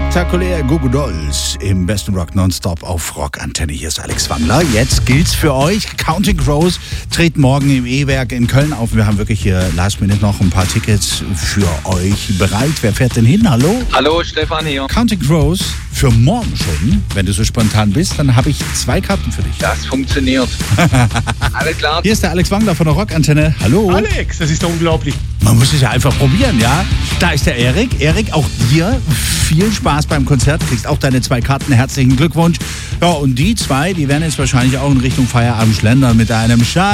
Spektakulär Goo Goo Dolls im besten Rock Nonstop auf Rockantenne. Hier ist Alex Wandler. Jetzt gilt's für euch. Counting Crows treten morgen im E-Werk in Köln auf. Wir haben wirklich hier last minute noch ein paar Tickets für euch bereit. Wer fährt denn hin? Hallo? Hallo, Stefan hier. Counting Crows für morgen schon. Wenn du so spontan bist, dann habe ich 2 Karten für dich. Das funktioniert. Alles klar. Hier ist der Alex Wandler von der Rockantenne. Hallo. Alex, das ist doch unglaublich. Man muss es ja einfach probieren, ja? Da ist der Erik. Erik, auch dir viel Spaß beim Konzert. Kriegst auch deine 2 Karten. Herzlichen Glückwunsch. Ja, und die 2, die werden jetzt wahrscheinlich auch in Richtung Feierabend schlendern mit einem